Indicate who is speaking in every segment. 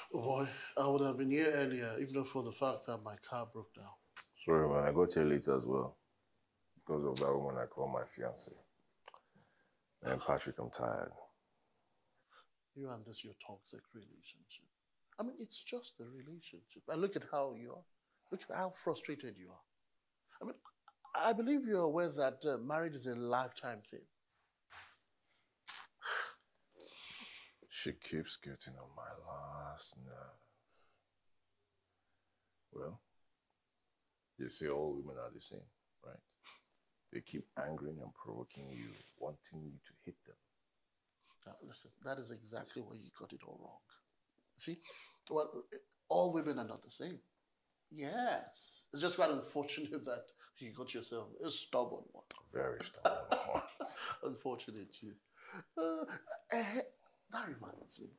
Speaker 1: Oh boy, I would have been here earlier, if not for the fact that my car broke down.
Speaker 2: Sorry, man. I got here late as well. Because of that woman I call my fiance. And Patrick, I'm tired.
Speaker 1: You and this, your toxic relationship. I mean, it's just a relationship. And look at how you are. Look at how frustrated you are. I mean, I believe you're aware that marriage is a lifetime thing.
Speaker 2: She keeps getting on my last nerve. Well, they say all women are the same, right? They keep angering and provoking you, wanting you to hit them.
Speaker 1: Now, listen, that is exactly where you got it all wrong. See? Well, all women are not the same. Yes. It's just quite unfortunate that you got yourself a stubborn one.
Speaker 2: Very stubborn one.
Speaker 1: Unfortunate you. That reminds me.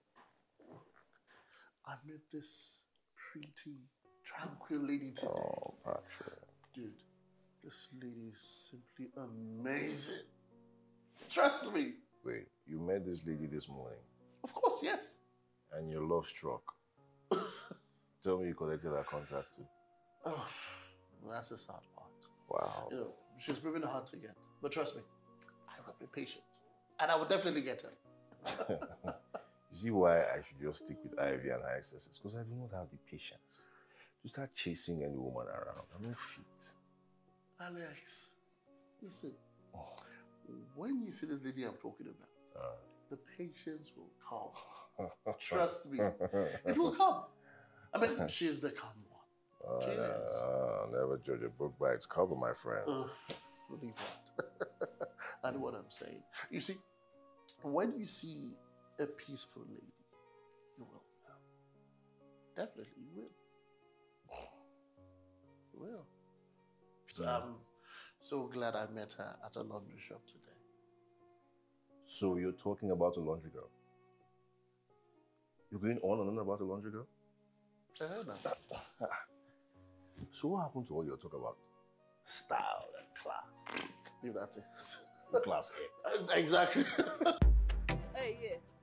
Speaker 1: I met this pretty, tranquil lady today.
Speaker 2: Oh, Patrick.
Speaker 1: Dude, this lady is simply amazing. Trust me.
Speaker 2: Wait, you met this lady this morning
Speaker 1: Of course, yes.
Speaker 2: and your love struck. Tell me you collected her contact too.
Speaker 1: Oh, that's the sad part.
Speaker 2: Wow.
Speaker 1: You know, she's proving hard to get. But trust me, I will be patient. And I will definitely get her.
Speaker 2: You see why I should just stick with Ivy and her excesses? Because I do not have the patience to start chasing any woman around. I'm not fit.
Speaker 1: Alex, listen. When you see this lady I'm talking about, the patience will come. Trust me. It will come. I mean, she's the calm one. She is.
Speaker 2: Never judge a book by its cover, my friend.
Speaker 1: Believe that. I know what I'm saying. You see, when you see a peaceful lady, you will know. Definitely, you will. You will. So I'm so glad I met her at a laundry shop today.
Speaker 2: So you're talking about a laundry girl? You're going on and on about a laundry girl?
Speaker 1: No.
Speaker 2: So what happened to all your talk about style and class?
Speaker 1: Leave that in.
Speaker 2: Class A.
Speaker 1: Exactly.
Speaker 3: Hey, yeah.